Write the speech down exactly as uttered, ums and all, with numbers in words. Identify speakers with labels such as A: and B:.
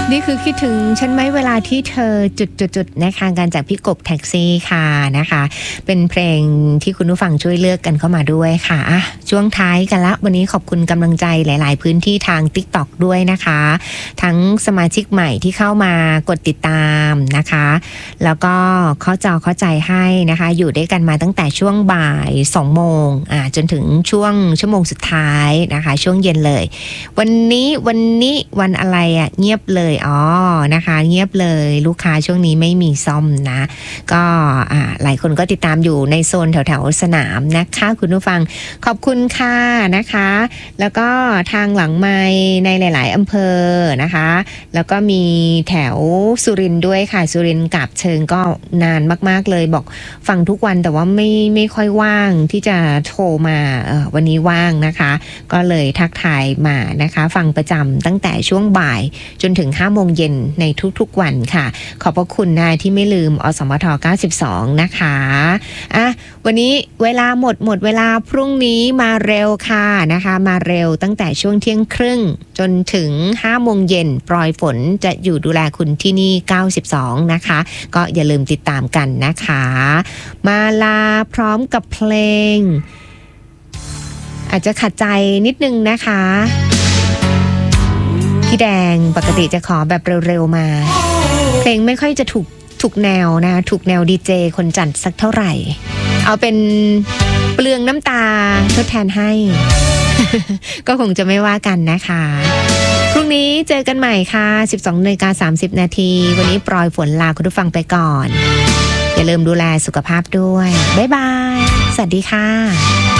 A: นี่คือคิดถึงฉันไหมเวลาที่เธอจุดๆๆนะคะการจากพี่กบแท็กซี่ค่ะนะคะเป็นเพลงที่คุณผู้ฟังช่วยเลือกกันเข้ามาด้วยค่ะอ่ะช่วงท้ายกันละวันนี้ขอบคุณกำลังใจหลายๆพื้นที่ทาง TikTok ด้วยนะคะทั้งสมาชิกใหม่ที่เข้ามากดติดตามนะคะแล้วก็เข้าจอเข้าใจให้นะคะอยู่ด้วยกันมาตั้งแต่ช่วงบ่ายสองโมงอ่าจนถึงช่วงชั่วโมงสุดท้ายนะคะช่วงเย็นเลยวันนี้วันนี้วันอะไรอ่ะเงียบเลยอ๋อนะคะเงียบเลยลูกค้าช่วงนี้ไม่มีซ่อมนะก็อ่าหลายคนก็ติดตามอยู่ในโซนแถวๆสนามนะคะคุณผู้ฟังขอบคุณค่ะนะคะแล้วก็ทางหลังไมค์ในหลายๆอำเภอนะคะแล้วก็มีแถวสุรินทร์ด้วยค่ะสุรินทร์กับเชิงก็นานมากๆเลยบอกฟังทุกวันแต่ว่าไม่ไม่ค่อยว่างที่จะโทรมาเอ่อวันนี้ว่างนะคะก็เลยทักทายมานะคะฟังประจำตั้งแต่ช่วงบ่ายจนถึงห้าโมงเย็นในทุกๆวันค่ะขอบพระคุณนะที่ไม่ลืมอสมทเก้าสิบสองนะคะอ่ะวันนี้เวลาหมดหมดเวลาพรุ่งนี้มาเร็วค่ะนะคะมาเร็วตั้งแต่ช่วงเที่ยงครึ่งจนถึงห้าโมงเย็นปลอยฝนจะอยู่ดูแลคุณที่นี่เก้าสิบสองนะคะก็อย่าลืมติดตามกันนะคะมาลาพร้อมกับเพลงอาจจะขัดใจนิดนึงนะคะพี่แดงปกติจะขอแบบเร็วๆมาเพลงไม่ค่อยจะถูกถูกแนวนะถูกแนวดีเจคนจัดสักเท่าไหร่เอาเป็นเปลืองน้ำตาทดแทนให้ ก็คงจะไม่ว่ากันนะคะพรุ่งนี้เจอกันใหม่ค่ะ สิบสองนาฬิกาสามสิบนาทีวันนี้ปลอยฝนลาคุณผู้ฟังไปก่อนอย่าลืมดูแลสุขภาพด้วยบ๊ายบายสวัสดีค่ะ